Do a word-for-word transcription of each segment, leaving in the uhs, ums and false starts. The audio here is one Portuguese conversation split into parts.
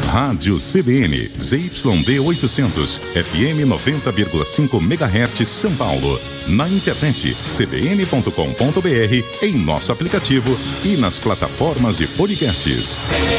Rádio C B N, Z Y D oitocentos, F M noventa vírgula cinco megahertz São Paulo. Na internet, c b n ponto com ponto b r, em nosso aplicativo e nas plataformas de podcasts.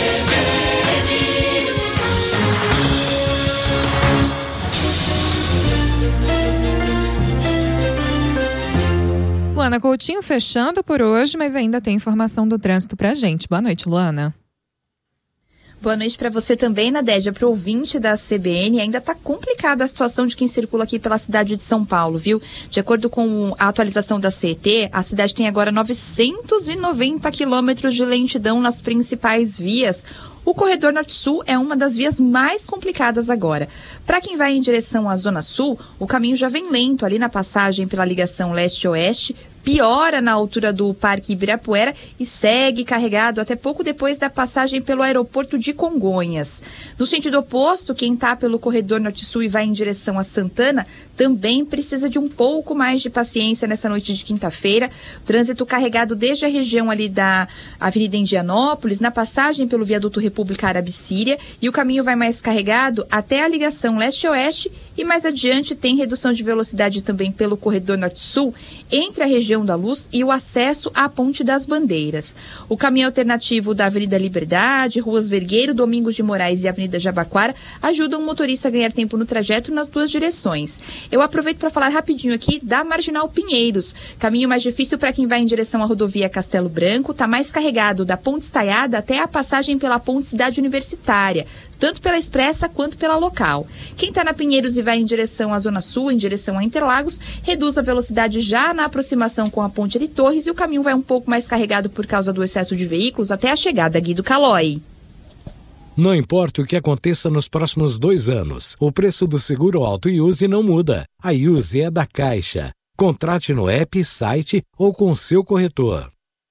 Luana Coutinho fechando por hoje, mas ainda tem informação do trânsito pra gente. Boa noite, Luana. Boa noite para você também, Nadédia, para o ouvinte da C B N. Ainda está complicada a situação de quem circula aqui pela cidade de São Paulo, viu? De acordo com a atualização da C E T, a cidade tem agora novecentos e noventa quilômetros de lentidão nas principais vias. O corredor Norte-Sul é uma das vias mais complicadas agora. Para quem vai em direção à Zona Sul, o caminho já vem lento ali na passagem pela ligação leste-oeste, piora na altura do Parque Ibirapuera e segue carregado até pouco depois da passagem pelo aeroporto de Congonhas. No sentido oposto, quem está pelo corredor Norte-Sul e vai em direção a Santana também precisa de um pouco mais de paciência nessa noite de quinta-feira. Trânsito carregado desde a região ali da Avenida Indianópolis, na passagem pelo viaduto República Árabe-Síria, e o caminho vai mais carregado até a ligação leste-oeste e mais adiante tem redução de velocidade também pelo corredor Norte-Sul entre a região da Luz e o acesso à Ponte das Bandeiras. O caminho alternativo da Avenida Liberdade, Ruas Vergueiro, Domingos de Moraes e Avenida Jabaquara ajudam o motorista a ganhar tempo no trajeto nas duas direções. Eu aproveito para falar rapidinho aqui da Marginal Pinheiros. Caminho mais difícil para quem vai em direção à rodovia Castelo Branco, está mais carregado da Ponte Estaiada até a passagem pela Ponte Cidade Universitária, tanto pela expressa quanto pela local. Quem está na Pinheiros e vai em direção à Zona Sul, em direção a Interlagos, reduz a velocidade já na aproximação com a Ponte de Torres e o caminho vai um pouco mais carregado por causa do excesso de veículos até a chegada a Guido Calói. Não importa o que aconteça nos próximos dois anos, o preço do seguro auto Use não muda. A Use é da Caixa. Contrate no app, site ou com o seu corretor.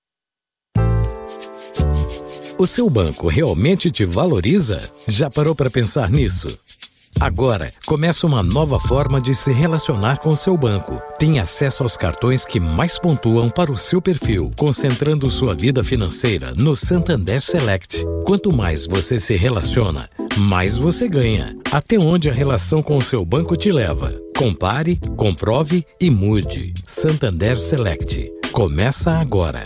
O seu banco realmente te valoriza? Já parou para pensar nisso? Agora, começa uma nova forma de se relacionar com o seu banco. Tem acesso aos cartões que mais pontuam para o seu perfil, concentrando sua vida financeira no Santander Select. Quanto mais você se relaciona, mais você ganha. Até onde a relação com o seu banco te leva? Compare, comprove e mude. Santander Select. Começa agora.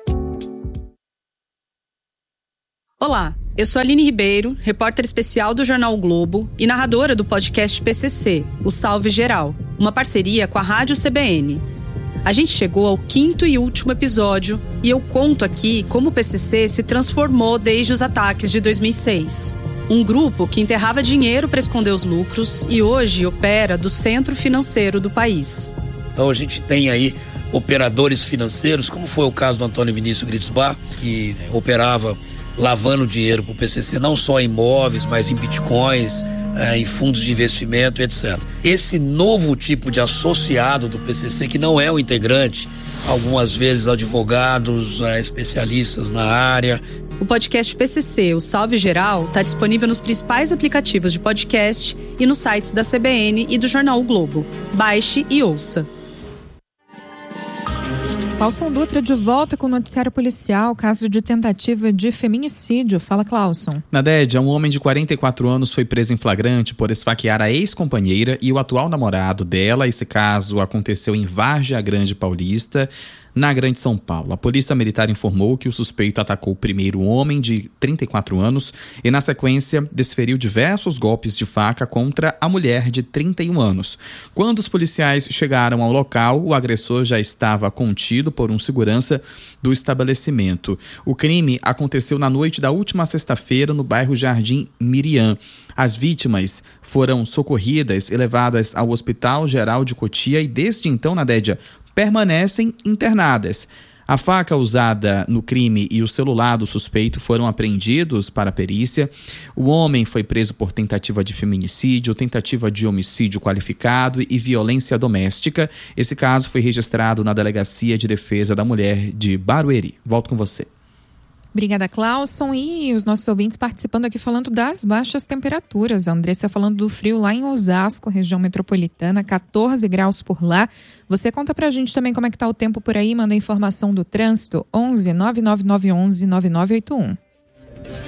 Olá, eu sou a Aline Ribeiro, repórter especial do Jornal o Globo e narradora do podcast P C C, o Salve Geral, uma parceria com a Rádio C B N. A gente chegou ao quinto e último episódio e eu conto aqui como o P C C se transformou desde os ataques de dois mil e seis. Um grupo que enterrava dinheiro para esconder os lucros e hoje opera do centro financeiro do país. Então a gente tem aí operadores financeiros, como foi o caso do Antônio Vinícius Gritzbach, que operava lavando dinheiro para o P C C, não só em imóveis, mas em bitcoins, é, em fundos de investimento, etcétera. Esse novo tipo de associado do P C C, que não é o integrante, algumas vezes advogados, é, especialistas na área. O podcast P C C, o Salve Geral, está disponível nos principais aplicativos de podcast e nos sites da C B N e do Jornal o Globo. Baixe e ouça. Clauson Dutra de volta com o noticiário policial, caso de tentativa de feminicídio. Fala, Clauson. Nadédia, um homem de quarenta e quatro anos foi preso em flagrante por esfaquear a ex-companheira e o atual namorado dela. Esse caso aconteceu em Várzea Grande Paulista, na Grande São Paulo. A polícia militar informou que o suspeito atacou primeiro o homem de trinta e quatro anos e, na sequência, desferiu diversos golpes de faca contra a mulher de trinta e um anos. Quando os policiais chegaram ao local, o agressor já estava contido por um segurança do estabelecimento. O crime aconteceu na noite da última sexta-feira no bairro Jardim Miriam. As vítimas foram socorridas e levadas ao Hospital Geral de Cotia e, desde então, Nadédia, permanecem internadas. A faca usada no crime e o celular do suspeito foram apreendidos para a perícia. O homem foi preso por tentativa de feminicídio, tentativa de homicídio qualificado e violência doméstica. Esse caso foi registrado na Delegacia de Defesa da Mulher de Barueri. Volto com você. Obrigada, Clauson. E os nossos ouvintes participando aqui falando das baixas temperaturas. A Andressa falando do frio lá em Osasco, região metropolitana, catorze graus por lá. Você conta pra gente também como é que tá o tempo por aí, manda informação do trânsito, onze nove nove nove onze nove nove oito um.